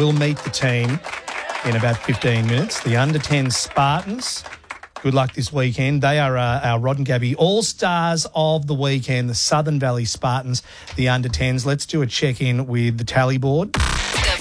will meet the team in about 15 minutes. The under-10 Spartans. Good luck this weekend. They are our Rod and Gabby all-stars of the weekend, the Southern Valley Spartans, the under-10s. Let's do a check-in with the tally board.